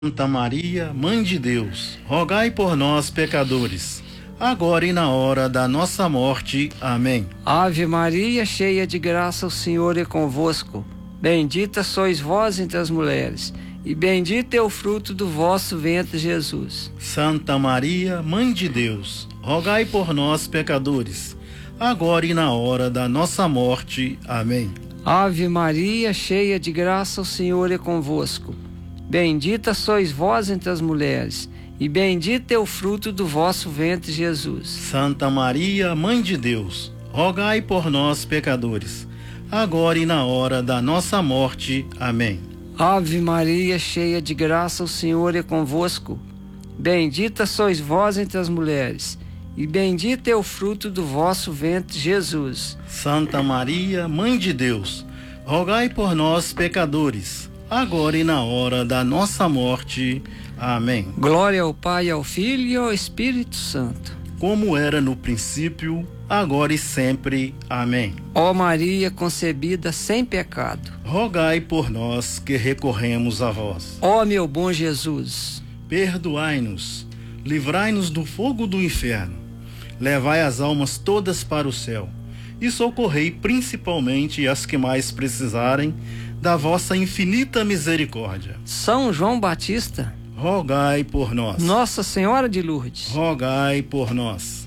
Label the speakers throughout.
Speaker 1: Santa Maria, Mãe de Deus, rogai por nós, pecadores, agora e na hora da nossa morte. Amém.
Speaker 2: Ave Maria, cheia de graça, o Senhor é convosco. Bendita sois vós entre as mulheres, e bendito é o fruto do vosso ventre, Jesus.
Speaker 1: Santa Maria, Mãe de Deus, rogai por nós, pecadores, agora e na hora da nossa morte. Amém.
Speaker 2: Ave Maria, cheia de graça, o Senhor é convosco. Bendita sois vós entre as mulheres, e bendito é o fruto do vosso ventre, Jesus.
Speaker 1: Santa Maria, Mãe de Deus, rogai por nós, pecadores, agora e na hora da nossa morte. Amém.
Speaker 2: Ave Maria, cheia de graça, o Senhor é convosco. Bendita sois vós entre as mulheres, e bendito é o fruto do vosso ventre, Jesus.
Speaker 1: Santa Maria, Mãe de Deus, rogai por nós, pecadores, agora e na hora da nossa morte. Amém.
Speaker 2: Glória ao Pai, ao Filho e ao Espírito Santo,
Speaker 1: como era no princípio, agora e sempre. Amém.
Speaker 2: Ó Maria concebida sem pecado,
Speaker 1: rogai por nós que recorremos a vós.
Speaker 2: Ó meu bom Jesus,
Speaker 1: perdoai-nos, livrai-nos do fogo do inferno, levai as almas todas para o céu e socorrei principalmente as que mais precisarem da vossa infinita misericórdia.
Speaker 2: São João Batista,
Speaker 1: rogai por nós.
Speaker 2: Nossa Senhora de Lourdes,
Speaker 1: rogai por nós.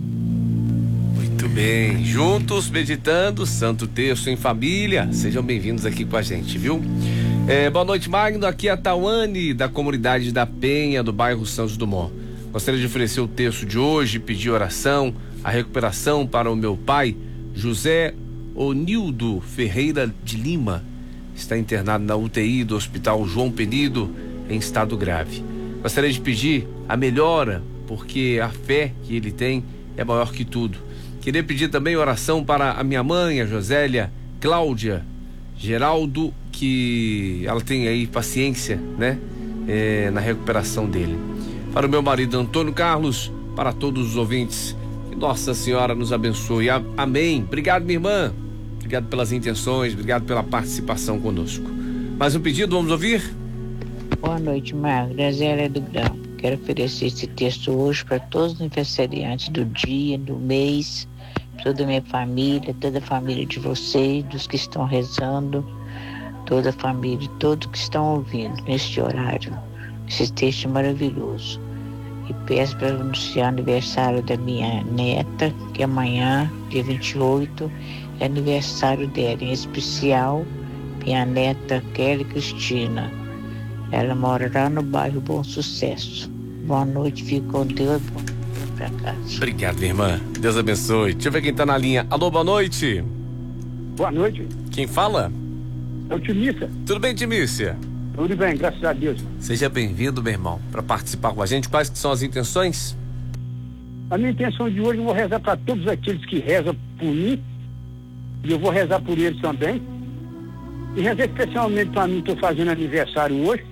Speaker 3: Muito bem, juntos meditando Santo Terço em família. Sejam bem-vindos aqui com a gente, viu? Boa noite, Magno. Aqui é a Tawane, da comunidade da Penha, do bairro Santos Dumont. Gostaria de oferecer o terço de hoje, pedir oração, a recuperação para o meu pai, José Onildo Ferreira de Lima. Está internado na UTI do Hospital João Penido, em estado grave. Gostaria de pedir a melhora, porque a fé que ele tem é maior que tudo. Queria pedir também oração para a minha mãe, a Josélia Cláudia Geraldo, que ela tem aí paciência, né? Na recuperação dele. Para o meu marido Antônio Carlos, para todos os ouvintes, que Nossa Senhora nos abençoe. Amém. Obrigado, minha irmã. Obrigado pelas intenções, obrigado pela participação conosco. Mais um pedido, vamos ouvir?
Speaker 4: Boa noite, Marcos. Grazélia do Grão. Quero oferecer esse texto hoje para todos os aniversariantes do dia, do mês, toda a minha família, toda a família de vocês, dos que estão rezando, toda a família, todos que estão ouvindo neste horário. Esse texto é maravilhoso. E peço para anunciar o aniversário da minha neta, que amanhã, dia 28, é aniversário dela, em especial minha neta Kelly Cristina. Ela mora lá no bairro Bom Sucesso. Boa noite, fique com Deus, bom pra casa.
Speaker 3: Obrigado, minha irmã. Deus abençoe. Deixa eu ver quem tá na linha. Alô, boa noite.
Speaker 5: Boa noite.
Speaker 3: Quem fala?
Speaker 5: É o Timícia.
Speaker 3: Tudo bem, Timícia?
Speaker 5: Tudo bem, graças a Deus.
Speaker 3: Seja bem-vindo, meu irmão, para participar com a gente. Quais que são as intenções?
Speaker 5: A minha intenção de hoje, eu vou rezar para todos aqueles que rezam por mim, e eu vou rezar por eles também. E rezar especialmente para mim, que estou fazendo aniversário hoje.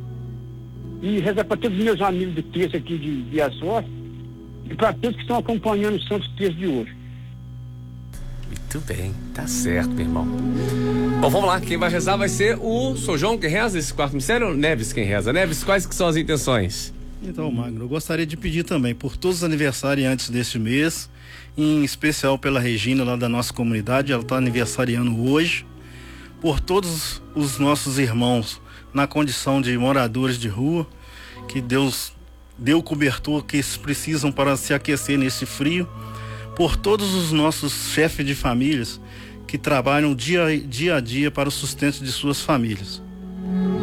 Speaker 5: E rezar para todos os meus amigos do texto aqui de Açores, e para todos que estão acompanhando o Santo Texto de hoje.
Speaker 3: Muito bem, tá certo, meu irmão. Bom, vamos lá, quem vai rezar vai ser o São João que reza esse quarto mistério, ou Neves quem reza? Neves, quais que são as intenções?
Speaker 1: Então, Magno, eu gostaria de pedir também por todos os aniversariantes deste mês, em especial pela Regina lá da nossa comunidade, ela está aniversariando hoje, por todos os nossos irmãos na condição de moradores de rua, que Deus deu o cobertor que eles precisam para se aquecer nesse frio, por todos os nossos chefes de famílias que trabalham dia a dia para o sustento de suas famílias.